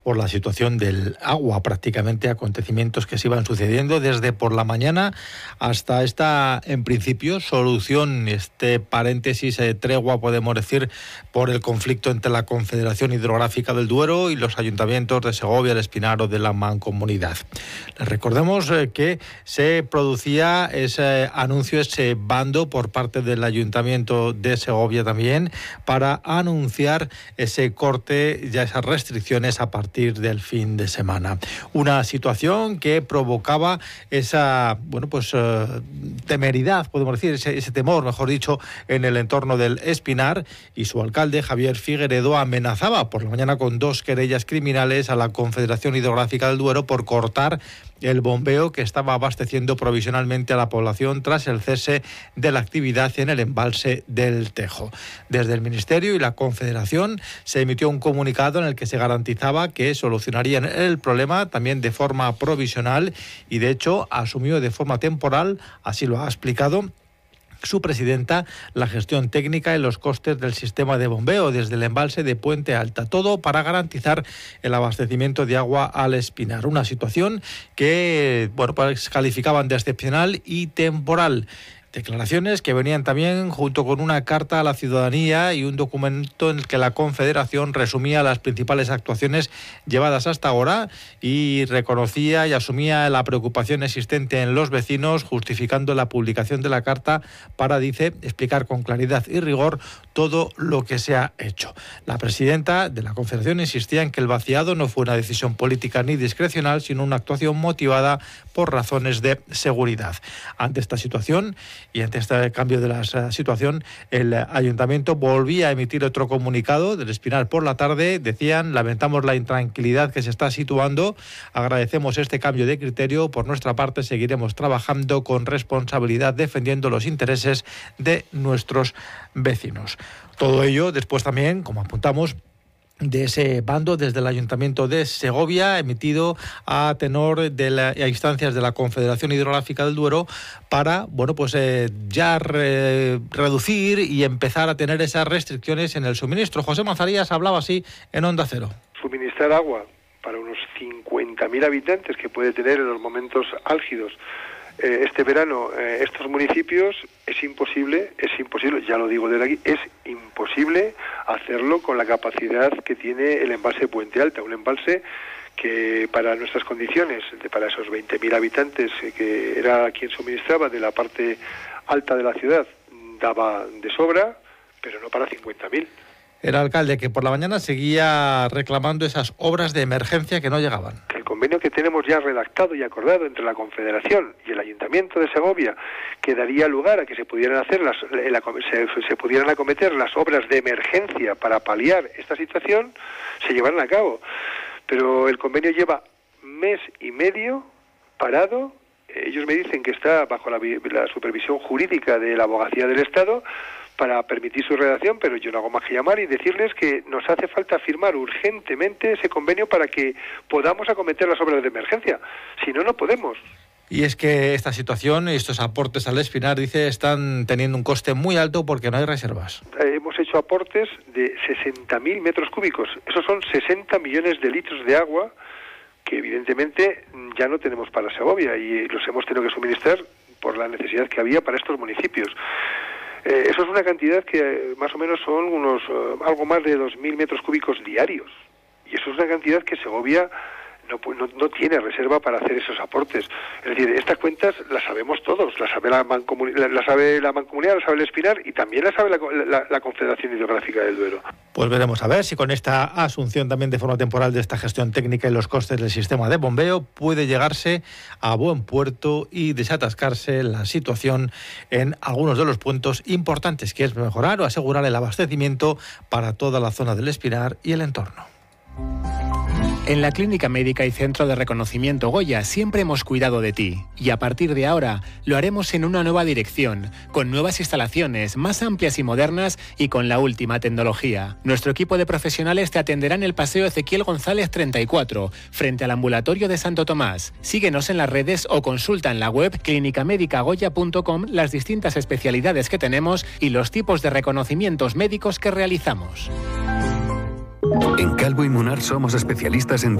por la situación del agua, prácticamente acontecimientos que se iban sucediendo desde por la mañana hasta esta, en principio, solución, paréntesis, tregua, podemos decir, por el conflicto entre la Confederación Hidrográfica del Duero y los ayuntamientos de Segovia, El Espinar o de la Mancomunidad. Les recordemos que se producía ese anuncio, ese bando por parte del Ayuntamiento de Segovia también, para anunciar ese corte, ya esas restricciones a partir del fin de semana. Una situación que provocaba esa, temeridad, podemos decir, ese temor, mejor dicho, en el entorno del Espinar, y su alcalde, Javier Figueredo, amenazaba por la mañana con 2 querellas criminales a la Confederación Hidrográfica del Duero por cortar el bombeo que estaba abasteciendo provisionalmente a la población tras el cese de la actividad en el embalse del Tejo. Desde el Ministerio y la Confederación se emitió un comunicado en el que se garantizaba que solucionarían el problema también de forma provisional y, de hecho, asumió de forma temporal, así lo ha explicado su presidenta, la gestión técnica y los costes del sistema de bombeo desde el embalse de Puente Alta. Todo para garantizar el abastecimiento de agua al Espinar. Una situación que, calificaban de excepcional y temporal. Declaraciones que venían también junto con una carta a la ciudadanía y un documento en el que la Confederación resumía las principales actuaciones llevadas hasta ahora y reconocía y asumía la preocupación existente en los vecinos, justificando la publicación de la carta para, dice, explicar con claridad y rigor todo lo que se ha hecho. La presidenta de la Confederación insistía en que el vaciado no fue una decisión política ni discrecional, sino una actuación motivada por razones de seguridad. Ante esta situación y ante este cambio de la situación, el ayuntamiento volvía a emitir otro comunicado del Espinar por la tarde. Decían: lamentamos la intranquilidad que se está situando, agradecemos este cambio de criterio, por nuestra parte seguiremos trabajando con responsabilidad defendiendo los intereses de nuestros vecinos. Todo ello después también, como apuntamos, de ese bando desde el Ayuntamiento de Segovia, emitido a tenor de a instancias de la Confederación Hidrográfica del Duero para, reducir y empezar a tener esas restricciones en el suministro. José Manzarías hablaba así en Onda Cero. Suministrar agua para unos 50.000 habitantes que puede tener en los momentos álgidos este verano estos municipios es imposible, ya lo digo desde aquí, es imposible hacerlo con la capacidad que tiene el embalse Puente Alta, un embalse que para nuestras condiciones, para esos 20.000 habitantes que era quien suministraba de la parte alta de la ciudad, daba de sobra, pero no para 50.000. El alcalde, que por la mañana seguía reclamando esas obras de emergencia que no llegaban. El convenio que tenemos ya redactado y acordado entre la Confederación y el Ayuntamiento de Segovia, que daría lugar a que se pudieran hacer se pudieran acometer las obras de emergencia para paliar esta situación, se llevarán a cabo. Pero el convenio lleva 1 mes y medio parado. Ellos me dicen que está bajo la supervisión jurídica de la Abogacía del Estado para permitir su redacción, pero yo no hago más que llamar y decirles que nos hace falta firmar urgentemente ese convenio para que podamos acometer las obras de emergencia. Si no, no podemos. Y es que esta situación y estos aportes al Espinar, dice, están teniendo un coste muy alto porque no hay reservas. Hemos hecho aportes de 60.000 metros cúbicos. Esos son 60 millones de litros de agua que evidentemente ya no tenemos para Segovia y los hemos tenido que suministrar por la necesidad que había para estos municipios. Eso es una cantidad que más o menos son algo más de 2.000 metros cúbicos diarios. Y eso es una cantidad que Segovia no tiene reserva para hacer esos aportes. Es decir, estas cuentas las sabemos todos, las sabe la Mancomunidad, las sabe el Espinar y también las sabe la Confederación Hidrográfica del Duero. Pues veremos a ver si con esta asunción también de forma temporal de esta gestión técnica y los costes del sistema de bombeo puede llegarse a buen puerto y desatascarse la situación en algunos de los puntos importantes, que es mejorar o asegurar el abastecimiento para toda la zona del Espinar y el entorno. En la Clínica Médica y Centro de Reconocimiento Goya siempre hemos cuidado de ti y a partir de ahora lo haremos en una nueva dirección, con nuevas instalaciones más amplias y modernas y con la última tecnología. Nuestro equipo de profesionales te atenderá en el Paseo Ezequiel González 34, frente al ambulatorio de Santo Tomás. Síguenos en las redes o consulta en la web clinicamedicagoya.com las distintas especialidades que tenemos y los tipos de reconocimientos médicos que realizamos. En Calvo y Munar somos especialistas en